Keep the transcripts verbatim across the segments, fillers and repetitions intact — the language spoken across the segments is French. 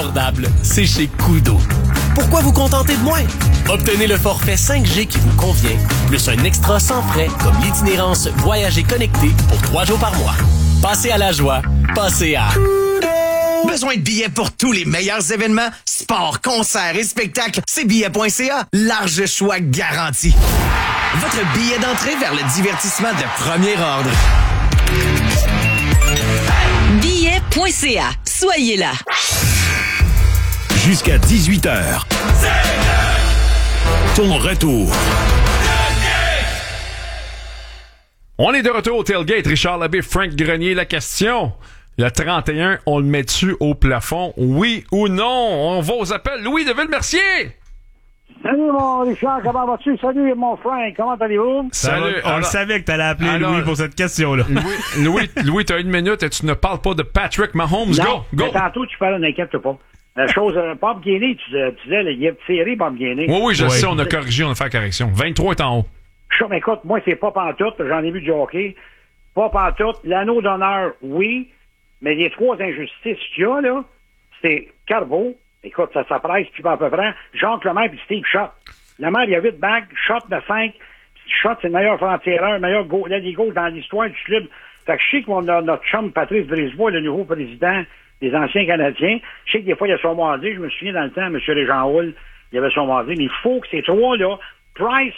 abordable, c'est chez Kudo. Pourquoi vous contenter de moins? Obtenez le forfait cinq G qui vous convient, plus un extra sans frais comme l'itinérance Voyager connecté pour trois jours par mois. Passez à la joie, passez à Kudo! Besoin de billets pour tous les meilleurs événements? Sports, concerts et spectacles, c'est billets point c a. Large choix garanti. Votre billet d'entrée vers le divertissement de premier ordre. billets point c a. Soyez là. Jusqu'à dix-huit heures. Ton retour. On est de retour au Tailgate. Richard Labbé, Frank Grenier. La question, le trente et un, on le met-tu au plafond? Oui ou non? On va aux appels. Louis de Ville-Mercier! Salut mon Richard, comment vas-tu? Salut mon Frank, comment allez-vous? Salut. On alors, le savait que t'allais appeler alors, Louis pour cette question-là. Louis, Louis, Louis t'as une minute et tu ne parles pas de Patrick Mahomes. Non, go, go! mais tantôt tu parlais, n'inquiète pas. La chose, euh, Bob Gainey, tu, tu disais, il a tiré Bob Gainey. Oui, oui, je Ouais. sais, on a corrigé, on a fait la correction. vingt-trois est en haut. Je, mais écoute, moi, c'est pas pantoute, j'en ai vu du hockey. Pas pantoute. L'anneau d'honneur, oui, mais les trois injustices qu'il y a, là, c'est Carbo, écoute, ça s'appresse, puis à peu près, Jean Clement puis Steve Schott. Le maire, il y a huit bagues, Schott de cinq. Schott, c'est le meilleur franc-tireur, le meilleur go- l'allié gauche dans l'histoire du club. Fait que je sais qu'on a notre chum Patrice Brisebois, le nouveau président des anciens Canadiens. Je sais que des fois, il y a son mardi. Je me souviens dans le temps, M. Régent Houle, il y avait son mardi. Mais il faut que ces trois-là, Price,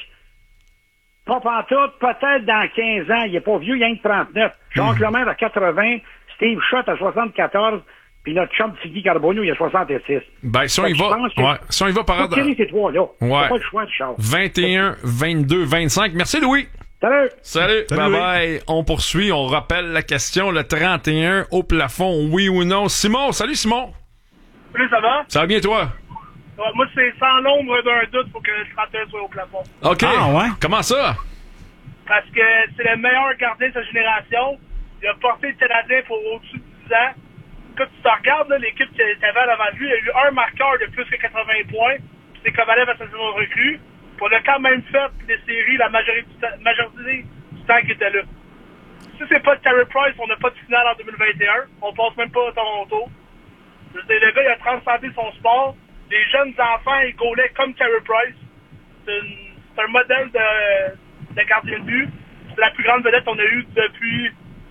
pas pantoute, peut-être dans quinze ans, il est pas vieux, il y a que trente-neuf. Jean Clement à quatre-vingts, Steve Schott à soixante-quatorze, puis notre chum Tiggy Carbonneau, il a soixante-six. Ben, si on Fait y que je va, pense que ouais, si on y va par faut ordre. tirer ces trois-là. Ouais. T'as pas le choix, Richard. vingt et un, vingt-deux, vingt-cinq. Merci, Louis. Salut! Salut, Salut, bye bye. On poursuit, on rappelle la question, le trente et un au plafond, oui ou non? Simon, salut Simon. Salut, ça va? Ça va bien toi? Ouais, moi, c'est sans l'ombre d'un doute pour que le trente et un soit au plafond. OK. Ah, ouais? Comment ça? Parce que c'est le meilleur gardien de sa génération. Il a porté le Canadien pour au-dessus de dix ans. Quand tu te regardes, là, l'équipe qui avait avant lui, il y a eu un marqueur de plus que quatre-vingts points. C'est Kovalev à sa saison de recrue. Puis on a quand même fait les séries la majorité du, ta- majorité du temps qu'il était là. Si c'est pas de Carey Price, on n'a pas de finale en deux mille vingt et un. On passe même pas à Toronto. Je veux dire, le gars, il a transcendé son sport. Les jeunes enfants, ils gaulaient comme Carey Price. C'est, une- c'est un modèle de, de gardien de but. C'est la plus grande vedette qu'on a eue depuis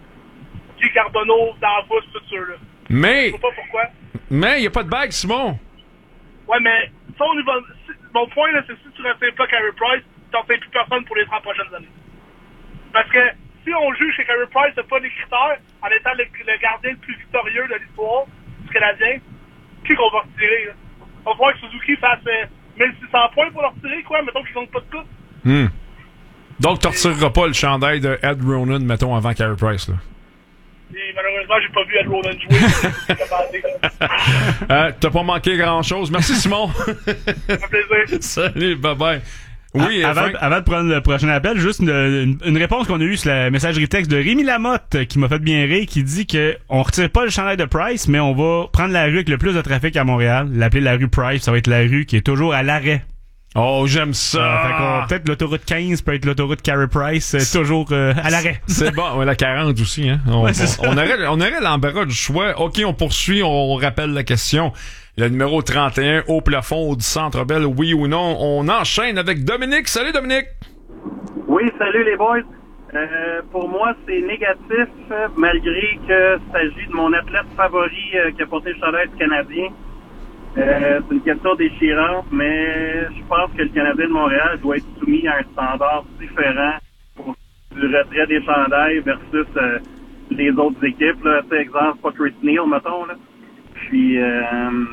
Guy Carbonneau, Danfous, tout ça, là. Mais, Je sais pas pourquoi. mais, il n'y a pas de bague, Simon. Ouais, mais, ça, on y va, si- mon point, là, c'est si tu ne retires pas Carey Price, tu n'en fais plus personne pour les trente prochaines années. Parce que, si on juge que Carey Price n'a pas les critères, en étant le, le gardien le plus victorieux de l'histoire du Canadien, qui qu'on va retirer, là? On va voir que Suzuki fasse euh, mille six cents points pour le retirer, quoi, mettons qu'il gagne pas de coupe. Hmm. Donc, tu ne retireras pas le chandail de Ed Ronan, mettons, avant Carey Price, là. Et malheureusement, j'ai pas vu Ed Ronan jouer. euh, T'as pas manqué grand-chose. Merci, Simon. Ça fait plaisir. Salut, bye-bye. Oui, Ah, avant, Frank? avant de prendre le prochain appel, juste une, une, une réponse qu'on a eue sur la messagerie texte de Rémi Lamotte, qui m'a fait bien rire, qui dit que on retire pas le chandail de Price, mais on va prendre la rue avec le plus de trafic à Montréal, l'appeler la rue Price, ça va être la rue qui est toujours à l'arrêt. Oh, j'aime ça. Euh, fait qu'on- peut-être l'autoroute quinze peut être l'autoroute Carey Price, euh, toujours euh, à l'arrêt. C'est bon. Ouais, la quarante aussi, hein. On, Ouais, c'est on, ça. on aurait, on aurait l'embarras du choix. OK, on poursuit, on rappelle la question. Le numéro trente et un au plafond du Centre Bell, oui ou non? On enchaîne avec Dominique. Salut, Dominique. Oui, salut les boys. Euh, pour moi, c'est négatif, euh, malgré que s'agit de mon athlète favori euh, qui a porté le chandail du Canadien. Euh, c'est une question déchirante, mais je pense que le Canadien de Montréal doit être soumis à un standard différent pour du retrait des chandails versus euh, les autres équipes. Là. Tu sais, exemple, pas Chris Neal, mettons. Là. Puis, euh,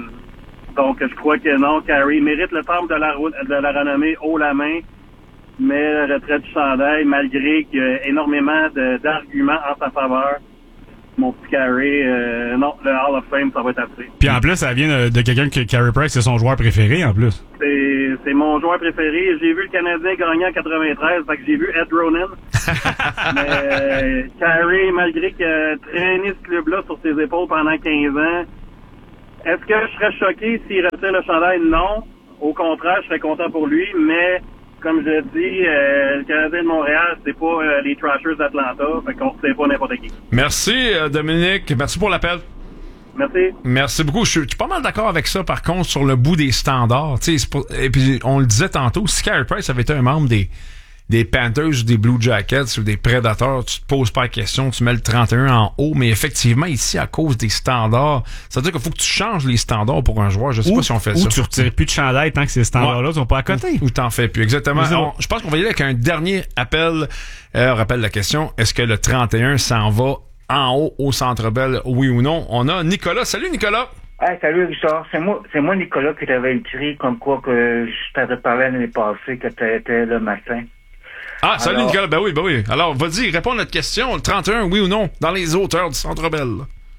donc, je crois que non, Carey mérite le temple de la, de la renommée haut la main, mais le retrait du chandail, malgré qu'il y a énormément de, d'arguments en sa faveur, mon petit Carey, euh, non, le Hall of Fame, ça va être assez. Puis en plus, ça vient de, de quelqu'un que Carey Price c'est son joueur préféré en plus. C'est, c'est mon joueur préféré. J'ai vu le Canadien gagner en quatre-vingt-treize, fait que j'ai vu Ed Ronan. Mais euh, Carey, malgré qu'il a traîné ce club-là sur ses épaules pendant quinze ans, est-ce que je serais choqué s'il retire le chandail? Non. Au contraire, je serais content pour lui, mais comme je dis, euh, le Canadien de Montréal, c'est pas euh, les Trashers d'Atlanta, fait qu'on ne sait pas n'importe qui. Merci, euh, Dominique. Merci pour l'appel. Merci. Merci beaucoup. Je suis, je suis pas mal d'accord avec ça, par contre, sur le bout des standards. Tu sais, c'est pour- et puis, on le disait tantôt, si Carey Price avait été un membre des, des Panthers ou des Blue Jackets ou des Predators, tu te poses pas la question, tu mets le trente et un en haut, mais effectivement, ici, à cause des standards, ça veut dire qu'il faut que tu changes les standards pour un joueur. Je sais Ou, pas si on fait ou ça. tu retires plus de chandail tant que ces standards-là Ouais. sont pas à côté. Ou, ou t'en fais plus. Exactement. Mais On- je pense qu'on va y aller avec un dernier appel. Euh, on rappelle la question. Est-ce que le trente et un s'en va en haut au Centre Bell, oui ou non? On a Nicolas. Salut, Nicolas. Hey, salut Richard, c'est moi, c'est moi Nicolas qui t'avais écrit comme quoi que je t'avais parlé l'année passée que t'étais le matin. Ah, salut, Alors- Nicolas. Ben oui, ben oui. Alors, vas-y, réponds à notre question. Le trente et un, oui ou non? Dans les hauteurs du Centre Bell.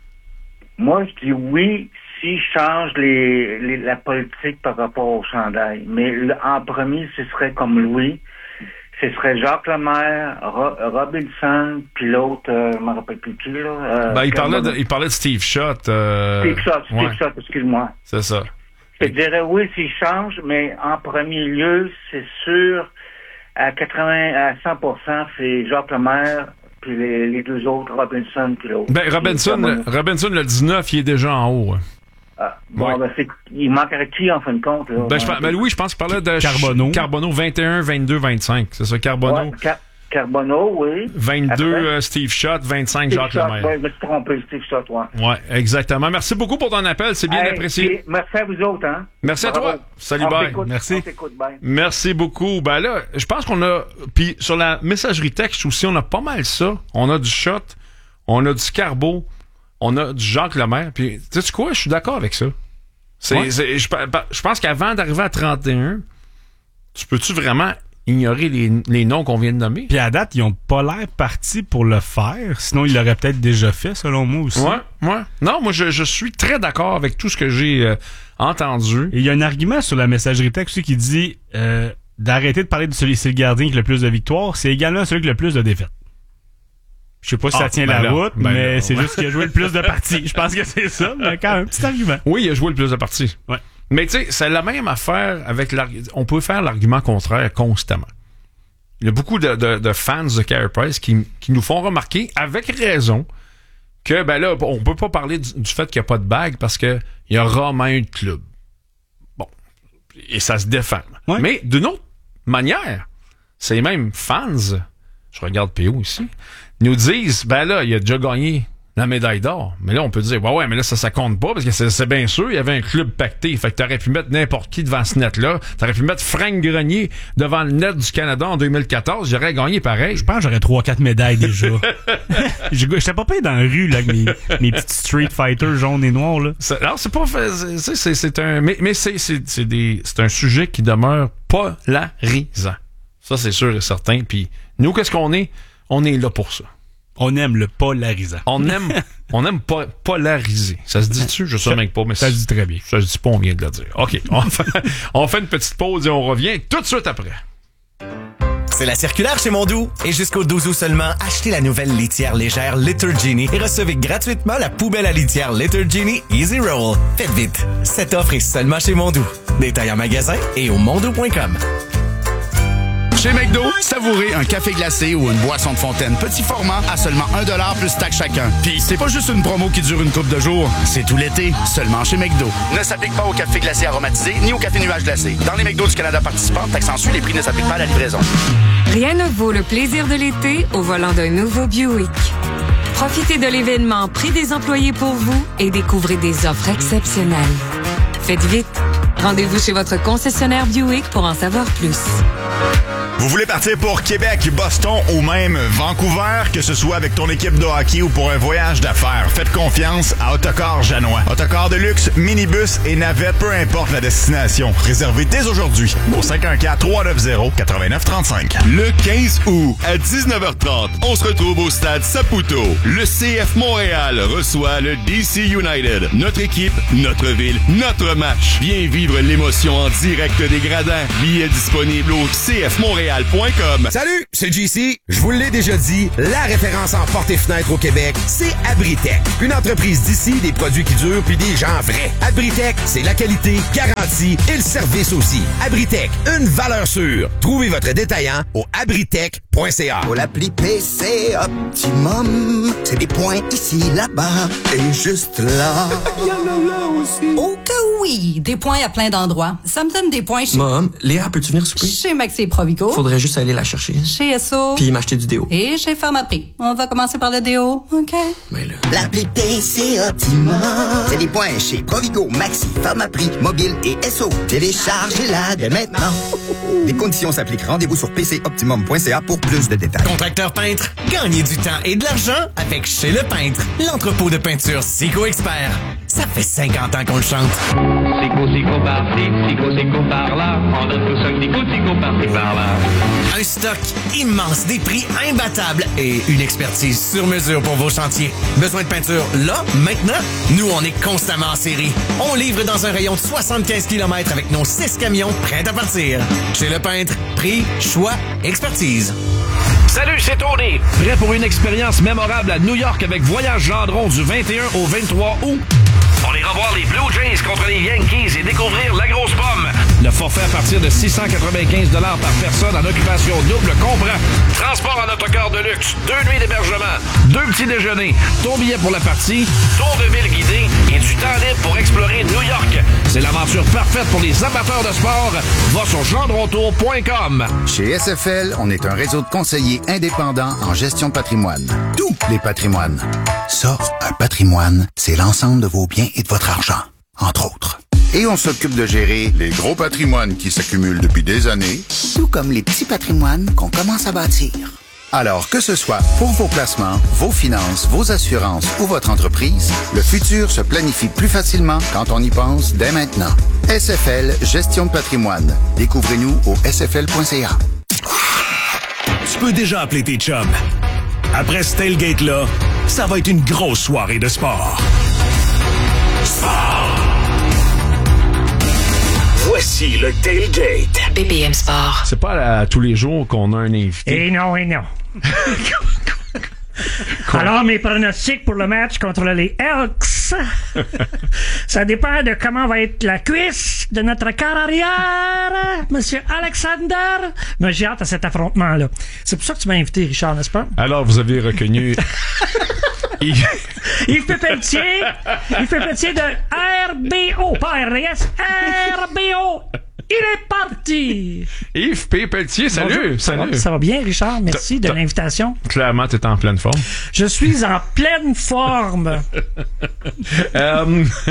Moi, je dis oui s'ils changent les, les, la politique par rapport au chandail. Mais le- en premier, ce serait comme Louis. Ce serait Jacques Lemaire, Ro- Robinson, puis l'autre, euh, je me rappelle plus qui, là. Euh, Ben, il parlait de, Cameron. il parlait de Steve Schott. Euh, Steve Schott, Steve ouais, Schott, excuse-moi. c'est ça. Je te dirais oui s'ils changent, mais en premier lieu, c'est sûr, à quatre-vingts, à cent pour cent, c'est Jacques Lemaire, puis les, les deux autres, Robinson, puis l'autre. Ben, Robinson, Cameron. Robinson, le dix-neuf, il est déjà en haut. hein. Ah, bon, Ouais. ben, c'est, il manquerait qui, en fin de compte, là? Ben, je, pense- ben, Louis, je pense qu'il parlait de Carbonneau. Carbonneau vingt et un, vingt-deux, vingt-cinq. C'est ça, Carbonneau. Ouais, Car- Carbonneau, oui. vingt-deux, Après, euh, Steve Schott, vingt-cinq, Steve Jacques Schott, Lemaire. ouais, je me suis trompé, Steve Schott, ouais. Ouais, exactement. Merci beaucoup pour ton appel. C'est bien Hey, apprécié. puis merci à vous autres, hein. Merci à Bravo. toi. Salut, On bye. t'écoute, Merci. On t'écoute, bye. Merci beaucoup. Ben là, je pense qu'on a... Puis sur la messagerie texte aussi, on a pas mal ça. On a du Schott, on a du Carbo, on a du Jacques Lemaire. Puis, tu sais quoi? Je suis d'accord avec ça. C'est, Ouais. c'est- je, je pense qu'avant d'arriver à trente et un, tu peux-tu vraiment ignorer les, les noms qu'on vient de nommer? Puis à date, ils ont pas l'air partis pour le faire. Sinon, ils l'auraient peut-être déjà fait, selon moi aussi. Ouais, ouais. Non, moi, je, je suis très d'accord avec tout ce que j'ai euh, entendu. Et il y a un argument sur la messagerie texte aussi qui dit euh, d'arrêter de parler de celui, c'est le gardien qui a le plus de victoires, c'est également celui qui a le plus de défaites. Je sais pas si Ah, ça tient ben la là, route, ben mais là, c'est ouais. juste qu'il a joué le plus de parties. Je pense que c'est ça, mais quand même, petit argument. Oui, il a joué le plus de parties. Ouais. Mais tu sais, c'est la même affaire avec l'argument. On peut faire l'argument contraire constamment. Il y a beaucoup de, de, de fans de Carey Price qui, qui nous font remarquer, avec raison, que ben là, on peut pas parler du, du fait qu'il n'y a pas de bague parce que il y a rarement eu de club. Bon. Et ça se défend. Ouais. Mais d'une autre manière, ces mêmes fans, je regarde P O ici, nous disent, ben là, il a déjà gagné la médaille d'or. Mais là, on peut dire, ouais, ouais, mais là, ça, ça compte pas, parce que c'est, c'est bien sûr, il y avait un club pacté. Fait que t'aurais pu mettre n'importe qui devant ce net-là. T'aurais pu mettre Frank Grenier devant le net du Canada en deux mille quatorze. J'aurais gagné pareil. Je pense que j'aurais trois quatre médailles déjà. J'étais pas payé dans la rue, là, avec mes, mes petits Street Fighter jaunes et noirs, là. C'est- alors, c'est pas fait, c'est, c'est, c'est un, mais, mais c'est, c'est, c'est des, c'est un sujet qui demeure polarisant. Ça, c'est sûr et certain. Puis, nous, qu'est-ce qu'on est? On est là pour ça. On aime le polarisant. On aime, on aime pas polariser. Ça se dit-tu? Je sais même pas, mais Ça se dit très bien. ça se dit pas, on vient de le dire. OK. On fait, on fait une petite pause et on revient tout de suite après. C'est la circulaire chez Mondou. Et jusqu'au douze août seulement, achetez la nouvelle litière légère Litter Genie et recevez gratuitement la poubelle à litière Litter Genie Easy Roll. Faites vite. Cette offre est seulement chez Mondou. Détail en magasin et au mondou point com. Chez McDo, savourez un café glacé ou une boisson de fontaine petit format à seulement un dollar plus taxe chacun. Puis c'est pas juste une promo qui dure une couple de jours, c'est tout l'été, seulement chez McDo. Ne s'applique pas au café glacé aromatisé ni au café nuage glacé. Dans les McDo du Canada participants, taxe en sus, les prix ne s'appliquent pas à la livraison. Rien ne vaut le plaisir de l'été au volant d'un nouveau Buick. Profitez de l'événement Prix des employés pour vous et découvrez des offres exceptionnelles. Faites vite. Rendez-vous chez votre concessionnaire Buick pour en savoir plus. Vous voulez partir pour Québec, Boston ou même Vancouver, que ce soit avec ton équipe de hockey ou pour un voyage d'affaires, faites confiance à Autocar Janois. Autocar de luxe, minibus et navette, peu importe la destination. Réservez dès aujourd'hui au cinq un quatre, trois neuf zéro, neuf neuf trois cinq. Le quinze août, à dix-neuf heures trente, on se retrouve au stade Saputo. Le C F Montréal reçoit le D C United. Notre équipe, notre ville, notre match. Viens vivre l'émotion en direct des gradins. Billets disponibles au c f montréal point com. Salut, c'est J C. Je vous l'ai déjà dit, la référence en portes et fenêtres au Québec, c'est Abritech. Une entreprise d'ici, des produits qui durent puis des gens vrais. Abritech, c'est la qualité garantie. garantie et le service aussi. Abritech, une valeur sûre. Trouvez votre détaillant au abritech point c a. Pour l'appli P C Optimum, c'est des points ici, là-bas et juste là. Il y en a là aussi. Oh que oui, des points à plein d'endroits. Ça me donne des points chez... Mom, Léa, peux-tu venir souper? Chez Maxi et Provigo. Faudrait juste aller la chercher. Chez S O. Puis m'acheter du déo. Et chez Pharmaprix. On va commencer par le déo, OK? Mais là... L'appli P C Optimum, c'est des points chez Provigo, Maxi, Pharmaprix, Mobile et S O. Téléchargez-la dès maintenant. Les conditions s'appliquent. Rendez-vous sur p c optimum point c a pour plus de détails. Contracteur peintre, gagnez du temps et de l'argent avec Chez le Peintre, l'entrepôt de peinture Sico Expert. Ça fait cinquante ans qu'on le chante. Sico, sico, par-ci, sico, sico, par-là. On donne tous un petit coup de sico, par-ci, par-là. Un stock immense, des prix imbattables et une expertise sur mesure pour vos chantiers. Besoin de peinture là, maintenant? Nous, on est constamment en série. On livre dans un rayon de soixante-quinze kilomètres avec nos six camions prêts à partir. Chez le Peintre, prix, choix, expertise. Salut, c'est Tony. Prêt pour une expérience mémorable à New York avec Voyage Gendron du vingt et un au vingt-trois août? On ira voir les Blue Jays contre les Yankees et découvrir la grosse pomme. Le forfait à partir de six cent quatre-vingt-quinze dollars par personne en occupation double comprend transport en autocar de luxe, deux nuits d'hébergement, deux petits déjeuners, ton billet pour la partie, tour de ville guidé et du temps libre pour explorer New York. C'est l'aventure parfaite pour les amateurs de sport. Va sur gendrontour point com. Chez S F L, on est un réseau de conseillers indépendants en gestion de patrimoine. Tous les patrimoines. Ça, un patrimoine, c'est l'ensemble de vos biens et de votre argent, entre autres. Et on s'occupe de gérer les gros patrimoines qui s'accumulent depuis des années, tout comme les petits patrimoines qu'on commence à bâtir. Alors que ce soit pour vos placements, vos finances, vos assurances ou votre entreprise, le futur se planifie plus facilement quand on y pense dès maintenant. S F L Gestion de patrimoine. Découvrez-nous au s f l point c a. Tu peux déjà appeler tes chums. Après ce tailgate-là, ça va être une grosse soirée de sport. Sport! Voici le tailgate. B B M Sport. C'est pas à, à tous les jours qu'on a un invité. Et non, et non. Alors, mes pronostics pour le match contre les Elks, ça dépend de comment va être la cuisse de notre quart arrière, Monsieur Alexander. Mais j'ai hâte à cet affrontement-là. C'est pour ça que tu m'as invité, Richard, n'est-ce pas? Alors, vous avez reconnu... Yves Yves Pépeltier, Yves Pépeltier de R B O, pas R D S, R B O. Il est parti! Yves P. Pelletier, salut! Bonjour. Ça salut! Va, ça va bien, Richard? Merci de l'invitation. Clairement, tu es en pleine forme. Je suis en pleine forme. euh...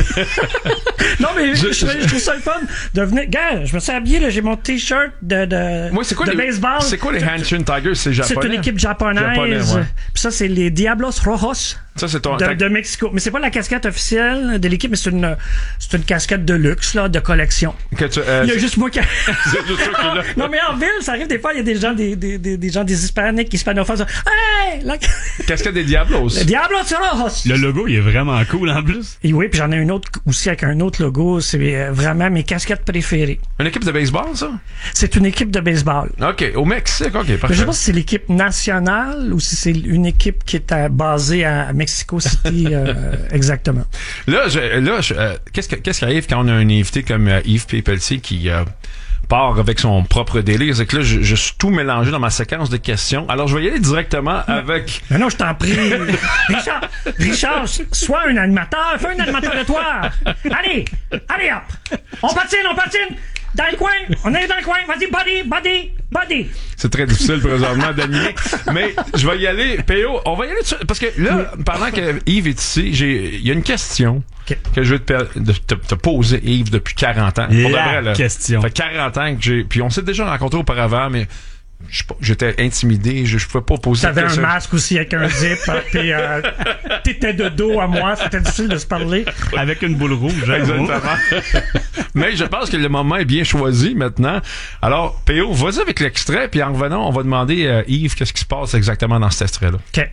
non, mais je, je, je trouve ça le fun de venir. Gars, je me suis habillé, là, j'ai mon t-shirt de, de, Moi, c'est quoi de les, baseball. C'est quoi les Hanshin Tigers? C'est japonais? C'est une équipe japonaise. Japonais, ouais. Puis ça, c'est les Diablos Rojos. Ça, c'est ton... de, de Mexico. Mais c'est pas la casquette officielle de l'équipe, mais c'est une, c'est une casquette de luxe, là, de collection. Que tu, euh, il y a juste moi qui... c'est juste toi qui là. Non, mais en ville, ça arrive des fois, il y a des gens, des, des, des, des gens, des hispaniques, hispanophones. Hey! La... Casquette des Diablos. Le Diablos Rojos. Le logo, il est vraiment cool, en plus. Et oui, puis j'en ai une autre aussi avec un autre logo. C'est vraiment mes casquettes préférées. Une équipe de baseball, ça? C'est une équipe de baseball. OK. Au Mexique, OK, parfait. Je sais pas si c'est l'équipe nationale ou si c'est une équipe qui est à, basée à Mexico City. Euh, exactement. Là, je, là je, euh, qu'est-ce, que, qu'est-ce qui arrive quand on a un invité comme euh, Yves P. Pelletier qui euh, part avec son propre délire? C'est que là, je, je suis tout mélangé dans ma séquence de questions. Alors, je vais y aller directement avec... Mais non, je t'en prie. Richard, Richard, sois un animateur. Fais un animateur de toi. Allez, allez hop. On patine, on patine. Dans le coin, on est dans le coin. Vas-y, body, body, body. C'est très difficile présentement d'animer, mais je vais y aller. P O, on va y aller dessus, parce que là, oui. pendant que Yves est ici, j'ai, il y a une question okay. que je veux te, te, te poser, Yves, depuis quarante ans. La Pour de vrai, là, question. Ça fait quarante ans que j'ai, puis on s'est déjà rencontrés auparavant, mais je, j'étais intimidé, je, je pouvais pas poser T'avais un masque aussi avec un zip, puis euh, t'étais de dos à moi, c'était difficile de se parler. Avec une boule rouge. Exactement. Mais je pense que le moment est bien choisi maintenant. Alors, P O, vas-y avec l'extrait, puis en revenant, on va demander à Yves qu'est-ce qui se passe exactement dans cet extrait-là. OK.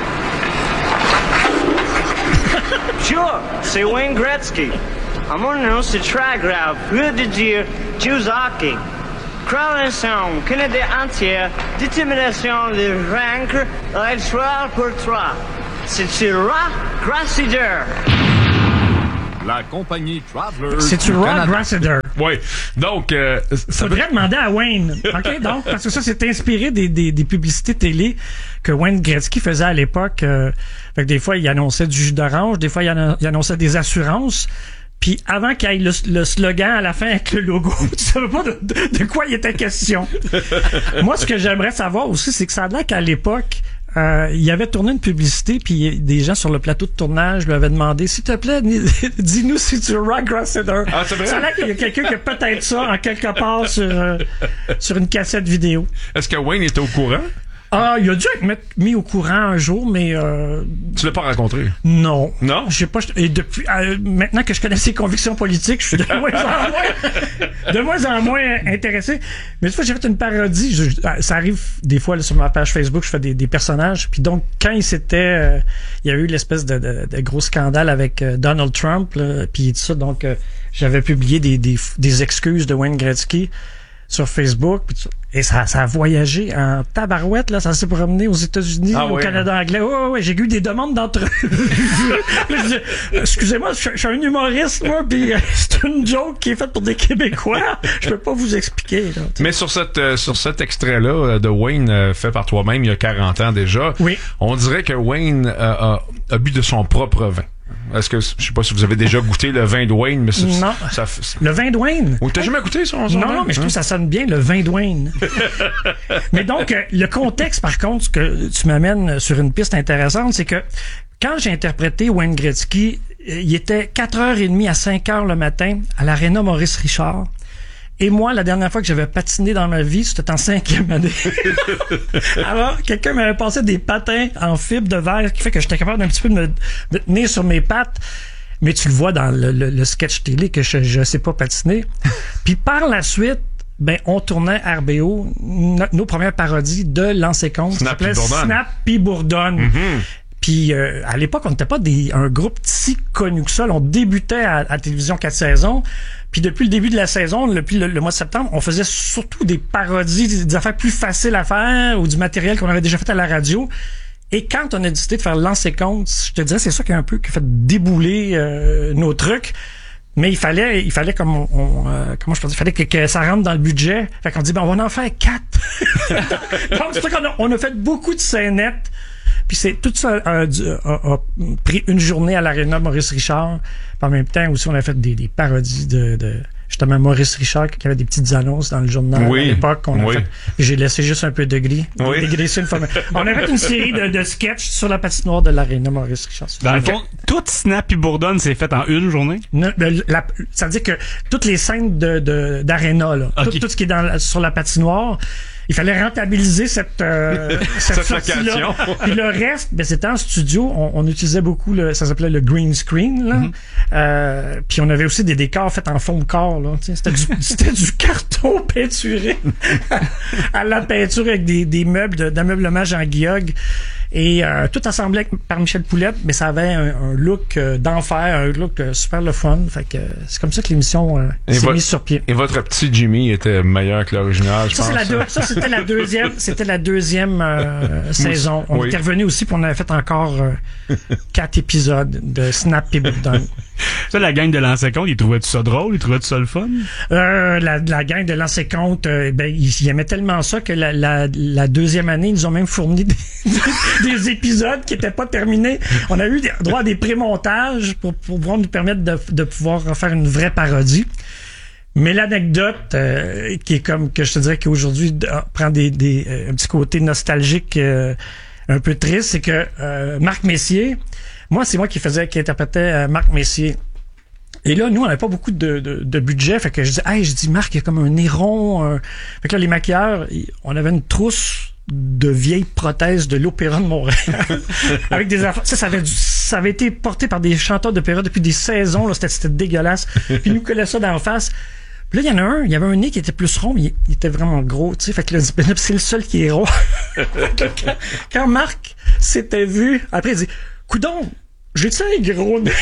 Sure, c'est Wayne Gretzky. I'm on ce track grave, Rue de Dieu, Jews hockey. Croissant, Canada entière, détermination de vaincre, être trois pour trois. C'est Syrah Grassider. la compagnie Travelers. C'est-tu Rod Rossiter? Oui. Donc, euh, ça faudrait peut... demander à Wayne. OK, donc, parce que ça, c'est inspiré des, des, des publicités télé que Wayne Gretzky faisait à l'époque. Euh, fait que des fois, il annonçait du jus d'orange, des fois, il, annon- il annonçait des assurances. Puis avant qu'il y ait le, le slogan à la fin avec le logo, tu savais pas de, de, de quoi il était question. Moi, ce que j'aimerais savoir aussi, c'est que ça a l'air qu'à l'époque, euh, il avait tourné une publicité, puis des gens sur le plateau de tournage lui avaient demandé, s'il te plaît, dis-nous si tu es Rod Rossiter. Ah, c'est vrai? Ça a l'air qu'il y a quelqu'un qui a peut-être ça en quelque part sur, euh, sur une cassette vidéo. Est-ce que Wayne était au courant? Ah, il a dû être mis au courant un jour, mais... Euh, tu l'as pas rencontré? Non. Non? Je sais pas. Et depuis, euh, maintenant que je connais ses convictions politiques, je suis de moins en moins, de moins en moins intéressé. Mais une fois, j'ai fait une parodie. Je, ça arrive des fois là, sur ma page Facebook, je fais des, des personnages. Puis donc, quand il s'était... Euh, il y a eu l'espèce de, de, de gros scandale avec euh, Donald Trump, là, puis tout ça. Donc, euh, j'avais publié des, des, des excuses de Wayne Gretzky sur Facebook, et ça, ça a voyagé en tabarouette, là, ça s'est promené aux États-Unis, ah, au ouais. Canada anglais. Ouais, ouais, ouais, j'ai eu des demandes d'entrevue. Excusez-moi, je, je suis un humoriste, moi, puis euh, c'est une joke qui est faite pour des Québécois. Je peux pas vous expliquer. Là, mais sur cette euh, sur cet extrait-là euh, de Wayne euh, fait par toi-même il y a quarante ans déjà, oui. On dirait que Wayne euh, a, a bu de son propre vin. Est-ce que, je sais pas si vous avez déjà goûté le vin de Wayne, mais c'est, non. Ça, le vin de Wayne? Ou t'as jamais goûté ça? Non, non, mais je trouve que ça sonne bien, le vin de Wayne. Mais donc, euh, le contexte, par contre, ce que tu m'amènes sur une piste intéressante, c'est que quand j'ai interprété Wayne Gretzky, il était quatre heures trente à cinq heures le matin à l'Aréna Maurice Richard. Et moi, la dernière fois que j'avais patiné dans ma vie, c'était en cinquième année. Alors, quelqu'un m'avait passé des patins en fibre de verre qui fait que j'étais capable d'un petit peu de me, de tenir sur mes pattes. Mais tu le vois dans le, le, le sketch télé que je, je sais pas patiner. Puis par la suite, ben, on tournait R B O, no, nos premières parodies de Lancer Compte. Snap puis Bourdonne. Snap puis Bourdonne. Mm-hmm. Puis euh, à l'époque, on n'était pas des, un groupe si connu que ça. Là, on débutait à, à Télévision quatre saisons. Puis depuis le début de la saison, depuis le, le mois de septembre, on faisait surtout des parodies, des, des affaires plus faciles à faire ou du matériel qu'on avait déjà fait à la radio. Et quand on a décidé de faire Lancer Compte, je te dirais, c'est ça qui a un peu qui a fait débouler euh, nos trucs. Mais il fallait, il fallait comme on, on euh, comment je peux dire, il fallait que, que ça rentre dans le budget. Fait qu'on dit ben on va en faire quatre. Donc c'est ça qu'on a, on a fait beaucoup de scénettes. Puis c'est tout ça a, a, a, a pris une journée à l'Aréna Maurice Richard. Puis en même temps aussi, on a fait des, des parodies de, de justement Maurice Richard qui avait des petites annonces dans le journal oui. à l'époque. On oui. a fait, j'ai laissé juste un peu de gris. Oui. Dégraissé une fois. On a fait une série de, de sketchs sur la patinoire de l'Aréna Maurice Richard. Dans le fond, tout Snap et Bourdonne s'est fait en une journée? Non, la, ça veut dire que toutes les scènes de, de, d'Aréna, là, okay. tout, tout ce qui est dans, sur la patinoire, il fallait rentabiliser cette euh, cette, cette sortie-là. Puis le reste, ben c'était en studio. On, on utilisait beaucoup le, ça s'appelait le green screen. Là. Mm-hmm. Euh, puis on avait aussi des décors faits en fond de corps. Là. C'était du c'était du carton peinturé à la peinture avec des, des meubles de, d'ameublement Jean Guillaume. Et euh, tout assemblé par Michel Poulette, mais ça avait un, un look euh, d'enfer, un look euh, super le fun. Fait que euh, c'est comme ça que l'émission euh, s'est vo- mise sur pied. Et votre petit Jimmy était meilleur que l'original, je ça, pense. C'est la deux, ça, c'était la deuxième, c'était la deuxième euh, saison. On oui. était revenu aussi, puis on avait fait encore euh, quatre épisodes de Snap et Bourdonne. Ça, la gang de Lancer Compte, ils trouvaient-tu ça drôle? Ils trouvaient-tu ça le fun? Euh, la, la gang de Lancer Compte, euh, ben, ils, ils aimaient tellement ça que la, la, la deuxième année, ils nous ont même fourni des, des, des épisodes qui n'étaient pas terminés. On a eu des, droit à des pré-montages pour, pour pouvoir nous permettre de, de pouvoir faire une vraie parodie. Mais l'anecdote euh, qui est comme que je te dirais qu'aujourd'hui euh, prend des, des euh, un petit côté nostalgique euh, un peu triste, c'est que euh, Marc Messier, moi c'est moi qui faisais qui interprétait euh, Marc Messier. Et là, nous, on n'avait pas beaucoup de, de, de budget. Fait que je dis, hey, je dis, Marc, il y a comme un néron. Euh... Fait que là, les maquilleurs, on avait une trousse de vieilles prothèses de l'Opéra de Montréal. Avec des affaires. Ça, ça avait, du, ça avait été porté par des chanteurs d'opéra depuis des saisons. Là, c'était, c'était dégueulasse. Puis ils nous collaient ça d'en face. Puis là, il y en a un, il y avait un nez qui était plus rond, mais il, il était vraiment gros, tu sais. Fait que là, ben, c'est le seul qui est rond. quand, quand Marc s'était vu, après, il dit, coudonc, j'ai-tu un gros nez?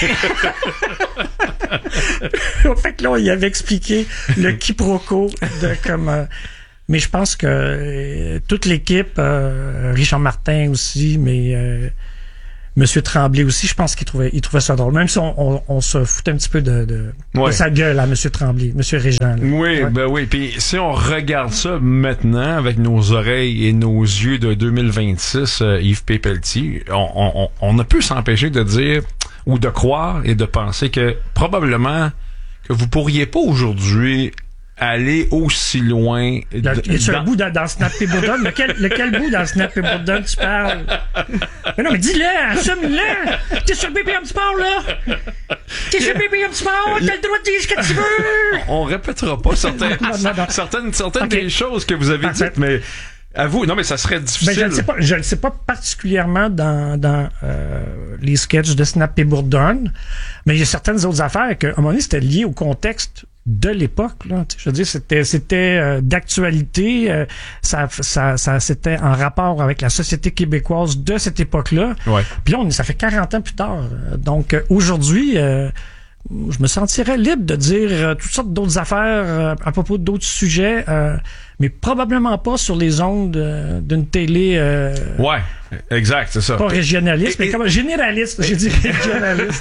Fait que là, il avait expliqué le quiproquo de comme... Euh, mais je pense que euh, toute l'équipe, euh, Richard Martin aussi, mais... Euh, Monsieur Tremblay aussi, je pense qu'il trouvait, il trouvait ça drôle. Même si on, on, on se foutait un petit peu de, de, Ouais. de sa gueule à Monsieur Tremblay, Monsieur Régent. là. Oui, Ouais. ben oui. Puis si on regarde ça maintenant avec nos oreilles et nos yeux de deux mille vingt-six, euh, Yves P. Pelletier, on, on, on ne peut s'empêcher de dire ou de croire et de penser que probablement que vous pourriez pas aujourd'hui aller aussi loin. Là, de- y a-tu dans- un bout dans, dans Snap et Bourdon? Lequel, lequel bout dans Snap et Bourdon tu parles? Mais non, mais dis-le, assume-le! T'es sur B P M Sport, là! T'es sur B P M Sport, t'as le droit de dire ce que tu veux! On répétera pas certaines, Non, non, non. certaines, certaines Ok. des choses que vous avez Parfait. dites, mais à vous, non, mais ça serait Ben, difficile. je ne sais pas, je ne sais pas particulièrement dans, dans euh, les sketchs de Snap et Bourdon, mais il y a certaines autres affaires que, à un moment donné, c'était lié au contexte de l'époque, là. Tu sais, je veux dire, c'était, c'était euh, d'actualité, euh, ça, ça, ça, c'était en rapport avec la société québécoise de cette époque-là. Ouais. Puis là, on, ça fait quarante ans plus tard. Donc, euh, aujourd'hui, euh, je me sentirais libre de dire euh, toutes sortes d'autres affaires euh, à propos d'autres sujets, euh, mais probablement pas sur les ondes euh, d'une télé euh, Ouais, exact, c'est ça. pas régionaliste, Et- mais et- comme généraliste, j'ai dit régionaliste.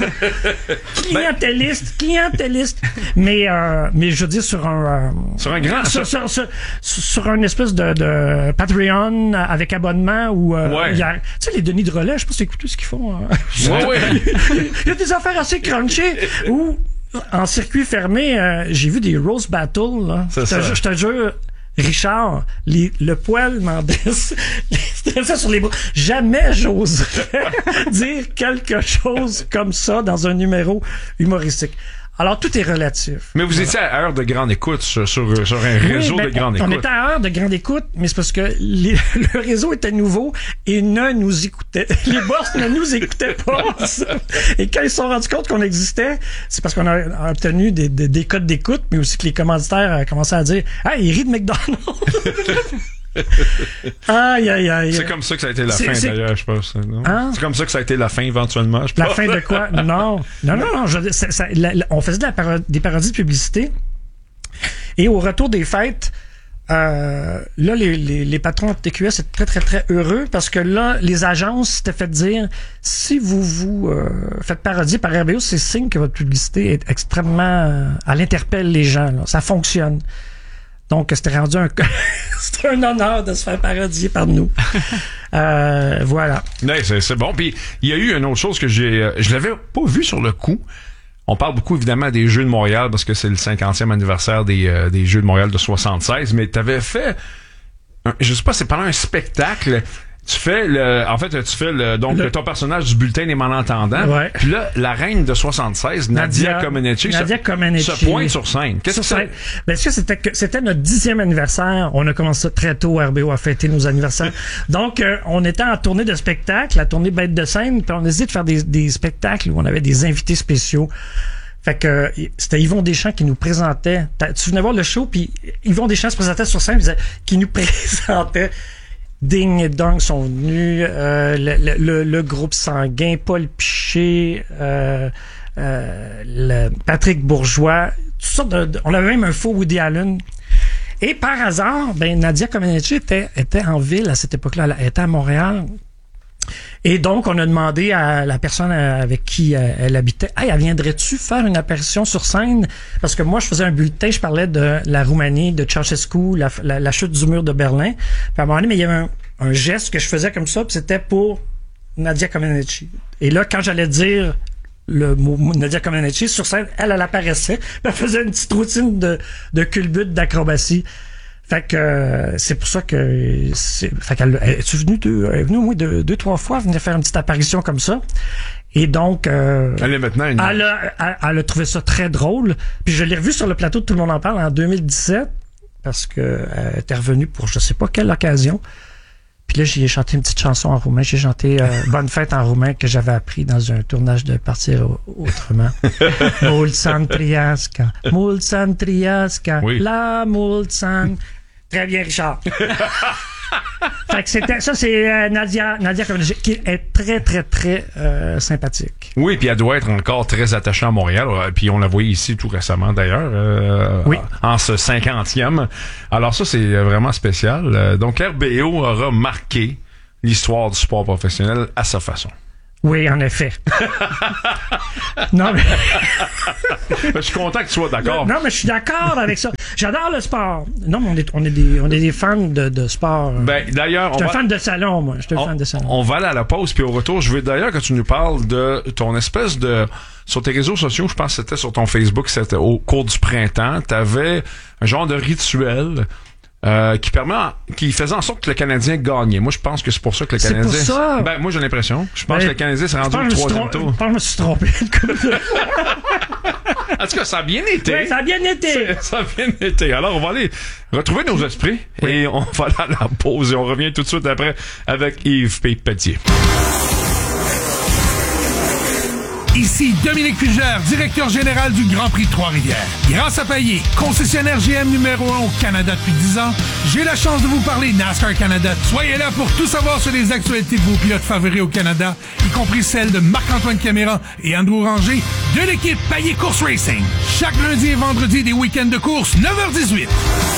clientéliste, clientéliste. Mais, euh, mais je veux dire sur un... euh, Sur un grand- Sur, sur, sur, sur un espèce de, de Patreon avec abonnement où... euh, Ouais. il y a, tu sais, les Denis de relais, je sais pas si t'écoutes ce qu'ils font. hein. Ouais, ouais. Il y a des affaires assez crunchées où, en circuit fermé, euh, j'ai vu des roast battles. Là. C'est Je te ça. jure- je te jure, Richard, les- le poil Mendes, c'était ça sur les bras. Jamais j'oserais dire quelque chose comme ça dans un numéro humoristique. Alors, tout est relatif. Mais vous étiez à heure de grande écoute sur, sur, sur un réseau Oui, de ben, grande on écoute. était à heure de grande écoute, mais c'est parce que les- le réseau était nouveau et ne nous écoutait. Les boss ne nous écoutaient pas. Et quand ils se sont rendus compte qu'on existait, c'est parce qu'on a obtenu des, des, des codes d'écoute, mais aussi que les commanditaires ont commencé à dire « Ah, il rit de McDonald's! » Aïe, aïe, aïe. C'est comme ça que ça a été la C'est- fin, c'est- d'ailleurs, je pense. non? Hein? C'est comme ça que ça a été la fin, éventuellement, je La pense. fin de quoi? Non. Non, non, non. je- ça- ça- la- la- on faisait de la paro- des parodies de publicité. Et au retour des fêtes, euh, là, les, les, les patrons de T Q S étaient très, très, très heureux parce que là, les agences s'étaient fait dire, si vous vous euh, faites parodier par R B O, c'est signe que votre publicité est extrêmement... euh, elle interpelle les gens. Là. Ça fonctionne. Donc, c'était rendu un... c'était un honneur de se faire parodier par nous. euh, voilà. Ouais, c'est, c'est bon. Puis il y a eu une autre chose que j'ai, euh, je l'avais pas vu sur le coup. On parle beaucoup évidemment des Jeux de Montréal parce que c'est le cinquantième anniversaire des, euh, des Jeux de Montréal de soixante-seize. Mais t'avais fait, un, je sais pas, c'est pendant un spectacle. Tu fais le, en fait, tu fais le, donc Le- ton personnage du bulletin des malentendants. Ouais. Puis là, la reine de soixante-seize, Nadia, Nadia Comaneci, Nadia se, Comaneci. se pointe sur scène. Qu'est-ce que Sur c'est? scène. Ben, est-ce que c'était que c'était notre dixième anniversaire? On a commencé ça très tôt, R B O a fêté nos anniversaires. Donc, euh, on était en tournée de spectacle, la tournée bête de scène, puis on a décidé de faire des, des spectacles où on avait des invités spéciaux. Fait que euh, c'était Yvon Deschamps qui nous présentait. T'as- Tu venais voir le show, puis Yvon Deschamps se présentait sur scène, puis disait- qui nous présentait. Ding et Dong sont venus, euh, le, le- le, le groupe sanguin, Paul Piché, euh, euh, le Patrick Bourgeois, toutes sortes de, de- on avait même un faux Woody Allen. Et par hasard, ben Nadia Comaneci était, était en ville à cette époque-là, elle était à Montréal. Et donc, on a demandé à la personne avec qui elle habitait, « Hey, elle viendrait-tu faire une apparition sur scène? » Parce que moi, je faisais un bulletin, je parlais de la Roumanie, de Ceausescu, la, la, la chute du mur de Berlin. Puis à un moment donné, mais il y avait un, un geste que je faisais comme ça, puis c'était pour Nadia Comaneci. Et là, quand j'allais dire le mot Nadia Comaneci sur scène, elle, elle apparaissait, puis elle faisait une petite routine de, de culbute, d'acrobatie. Fait que euh, c'est pour ça que c'est, fait qu'elle elle est venue deux, elle est venue au moins deux, deux trois fois, elle venait faire une petite apparition comme ça. Et donc euh, Elle est maintenant une... elle a, elle, elle a trouvé ça très drôle. Puis je l'ai revue sur le plateau de Tout le monde en parle en deux mille dix-sept parce que elle était revenue pour je sais pas quelle occasion. Puis là, j'ai chanté une petite chanson en roumain. J'ai chanté euh, Bonne fête en roumain que j'avais appris dans un tournage de Partir autrement. Mulțan Triasca, Mulțan Triasca, Oui. la Mulțan. Très bien, Richard. Fait que c'était, ça, c'est euh, Nadia, Nadia Comaneci, qui est très, très, très euh, sympathique. Oui, puis elle doit être encore très attachée à Montréal. Euh, Puis on l'a voyé ici tout récemment d'ailleurs, euh, Oui. en ce cinquantième. Alors ça, c'est vraiment spécial. Euh, Donc R B O aura marqué l'histoire du sport professionnel à sa façon. Oui, en effet. non, mais... Je suis content que tu sois d'accord. Non, mais je suis d'accord avec ça. J'adore le sport. Non, mais on est, on est, des, on est des fans de, de sport. Ben, d'ailleurs, je suis on un va... fan de salon, moi. Je suis un on, fan de salon. On va aller à la pause, puis au retour, je veux d'ailleurs que tu nous parles de ton espèce de... Sur tes réseaux sociaux, je pense que c'était sur ton Facebook, c'était au cours du printemps, t'avais un genre de rituel... Euh, qui permet, en, qui faisait en sorte que le Canadien gagnait. Moi, je pense que c'est pour ça que le c'est Canadien. C'est pour ça. Ben, moi, j'ai l'impression. Je pense ben, que le Canadien s'est rendu au troisième tour. Je pense que je me suis trompé. En tout cas, ça a bien été. Oui, ça a bien été. Ça a bien été. Alors, on va aller retrouver nos esprits oui. et on va aller à la pause et on revient tout de suite après avec Yves Pépetier. Ici Dominique Fugère, directeur général du Grand Prix de Trois-Rivières. Grâce à Payet, concessionnaire G M numéro un au Canada depuis dix ans, j'ai la chance de vous parler NASCAR Canada. Soyez là pour tout savoir sur les actualités de vos pilotes favoris au Canada, y compris celles de Marc-Antoine Caméra et Andrew Ranger de l'équipe Payet Course Racing. Chaque lundi et vendredi des week-ends de course, neuf heures dix-huit.